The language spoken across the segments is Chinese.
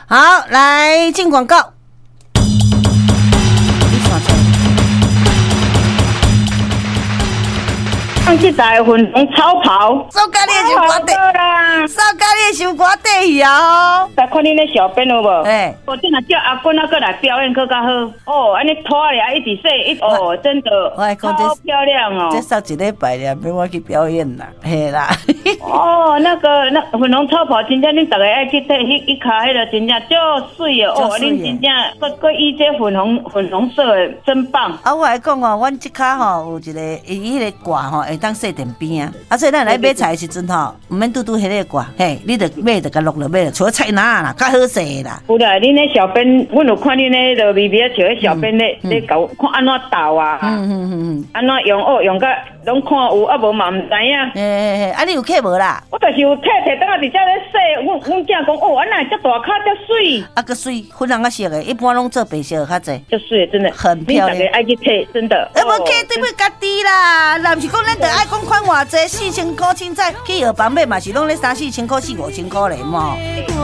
好，来进广告。 放这台粉红超跑， 扫咖喱的小瓜地，扫咖喱的小瓜地哦。 来看恁那小编有无？ 哎， 我今仔叫阿坤那个来表演更较好。哦，安尼拖咧，一直洗，哦，真的超漂亮哦。 这扫一礼拜了，免我去表演啦，嘿啦。 哦，那粉红超跑，真正恁大家爱去睇，一卡迄个真正就水哦。哦，恁真正个伊这粉红色的真棒。 啊，我来讲哦，阮即卡吼有一个伊迄个挂吼。当洗电边啊，所以咱来买菜的时阵吼，唔免拄迄个挂，嘿，你着买着甲落了买了，除了菜篮啦，较好势啦。 有啦，恁那小编，阮有看恁那个微微像迄小编咧搞看安怎倒啊，安怎用用甲拢看有，啊无嘛唔知影。 嘿，啊你有客无啦？ 我就是有摕等下伫遮咧洗，阮囝讲哦，安那遮大卡遮水， 啊个水粉红啊色的，一般拢做白色较济， 遮水真的很漂亮。 你大家爱去摕，真的。 无客对不家己啦，若毋是讲咱爱讲款偌济，4000块凊彩去药房买嘛是拢咧3-4千块、4-5千块咧嘛。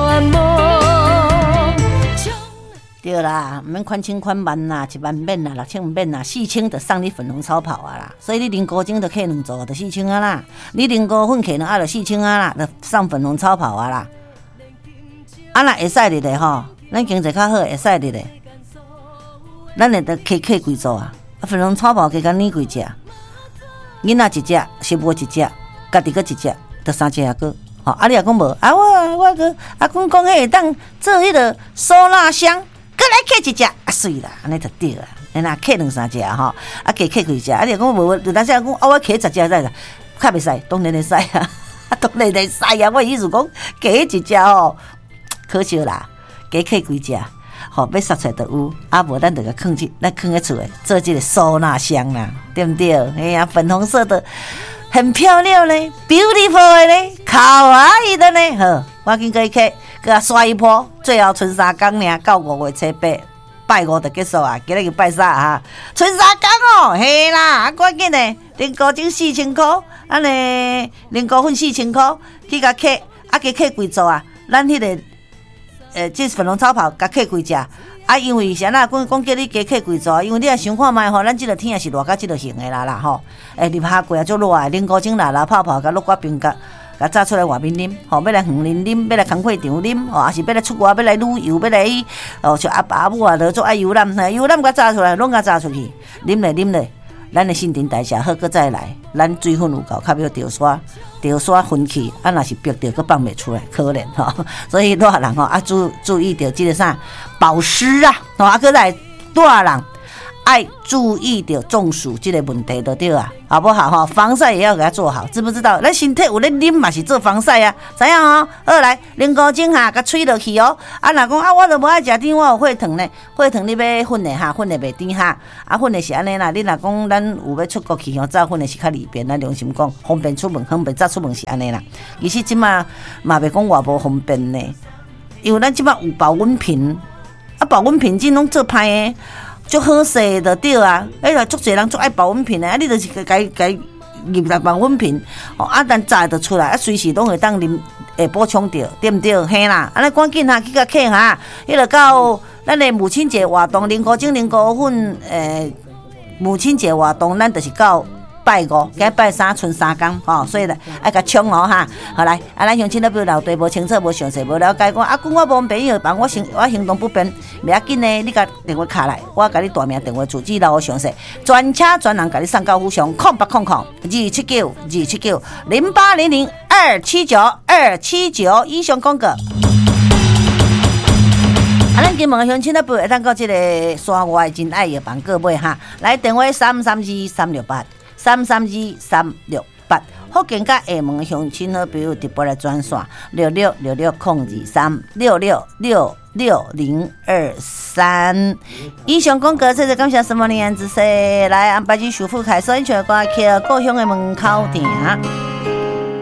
对啦，唔免款千款万啦，1万免啦，6000唔免啦，4000就送你粉红超跑啊啦。所以你零高精就客两组就4000啊啦，你零高粉客两就4000啊啦，就送粉红超跑啊啦。啊那会使哩咧吼，咱经济较好会使哩咧，咱会得客几组啊？粉红超跑加甲你几只？囡仔一只，媳妇一只，家己个一只，得3只啊个。好，啊你也讲无啊？我个阿公讲迄当做迄个收纳箱，过来客一只啊，水啦，安尼就对啦。那客2-3只吼，啊加客几只，啊你讲无？有当时讲啊，我客10只在啦，较袂使，当然会使啊，当然会使啊。我意思讲加一只吼，可惜啦，加客几只。好，要杀出来就有，啊无咱就甲放去，咱放喺厝诶，做这个收纳箱啦，对不对？哎呀，粉红色的，很漂亮嘞 ，beautiful 的嘞，卡哇伊的嘞。好，我紧过去，给他刷一波，最后剩3天呢，到5月初8，拜5就结束啊，今日就拜3哈，剩3天哦，嘿啦，赶紧嘞，零高精4000块，安尼零高粉4000块，去甲客，啊加客几组啊？咱迄个。这粉红超跑甲客几只啊？因为啥啦？讲叫你加客几组，因为你也想看卖吼，咱这个天也是热到这个型的啦吼。入下过啊，足热啊，零高精啦泡泡甲落瓜冰甲炸出来外面啉，吼，要来园林啉，要来工会场啉，吼，还是要来出国，要来旅游，要来像阿爸阿母啊，落做爱游览，游览甲炸出来，拢甲炸出去，啉咧。咱的新陈代谢好，搁再来，咱水分有够，较要掉刷分去，啊，若是逼着，搁放袂出来，可怜吼。所以大人吼啊，注意着这个啥保湿啊，吼啊，搁来大人爱注意着中暑这个问题就对啊，好不好哈？防晒也要给它做好，知不知道？咱身体有咧啉嘛是做防晒啊，知影哦？好来，零高精哈，甲吹落去哦。啊，若讲啊，我都无爱食甜，我有血糖呢，血糖你要粉的哈，粉的袂甜哈，啊，粉的是安尼啦。你若讲咱有要出国去吼，早粉的是较利便，咱良心讲，方便出门，方便早出门是安尼啦。其实即马嘛袂讲偌无方便呢，因为咱即马有保温瓶，啊，保温瓶真拢做歹的。足好势就对啊！哎，足侪人足爱保温瓶的，啊，你就是该入来保温瓶，哦，啊，咱炸就出来，啊，随时拢会当啉，会补充着，对不对？嘿啦，安尼赶紧哈，去甲客哈，迄个到咱的母亲节活动，零高精零高粉，母亲节活动，咱就是到拜5，今拜3，剩3天吼，所以咧爱甲冲哦哈。好来，啊，咱乡亲那边留地无清楚，无详细，无了解，讲啊，我无朋友帮我行动不便，袂要紧呢，你甲电话卡来，我甲你大名电话住址留详细，专车专人甲你送到府上，0800-279-0800-279-279，以上讲过。啊，咱金门的乡亲那边会当到这个山外真爱药房购买哈，来电话332-368。福建甲厦门乡亲好朋友直播来专线6666-023，以上讲过，谢谢感谢什么年之事来安排去舒服开收音机歌曲，故乡的门口埕。